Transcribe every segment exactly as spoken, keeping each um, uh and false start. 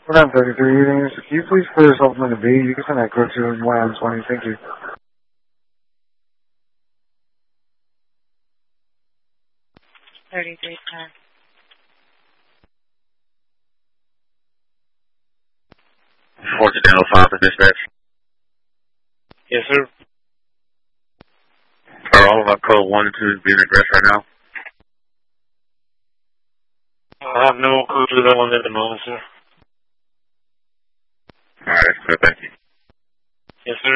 We're on thirty-three units. Can you please clear yourself from the B? You can send that code to one on twenty. Thank you. thirty-three ten. fourteen oh five for dispatch. Yes, sir. Are all of our code one and two being addressed right now? I have no code to that one at the moment, sir. Alright, that's good. Thank you. Yes, sir.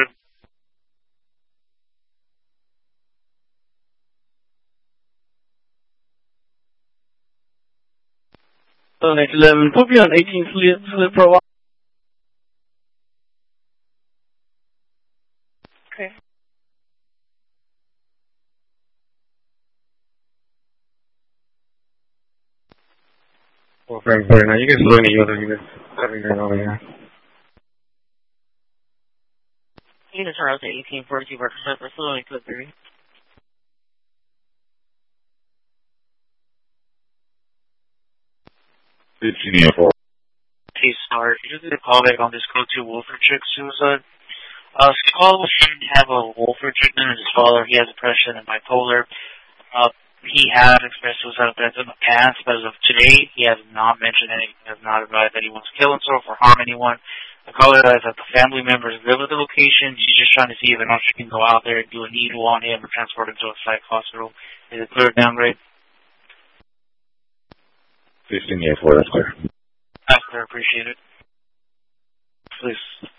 So next eleven, put me on eighteen slip, slip pro. Okay. Well, very, very nice. You can look at the other units. Having that over here. Units are out to eighteen forty-two percent. We're still only code three. fifteen oh four. Hey, start. You did a callback on this code two Wolford chick suicide. Uh, Skull was found to have a Wolford treatment in his father. He has depression and bipolar. Uh, he had expressed suicidal threats in the past, but as of today, he has not mentioned anything, has not advised that he wants to kill himself or harm anyone. The caller advised that the family members live at the location. He's just trying to see if an officer can go out there and do a needle on him or transport him to a psych hospital. Is it clear downgrade? fifteen oh four, that's clear. That's clear, appreciate it. Please.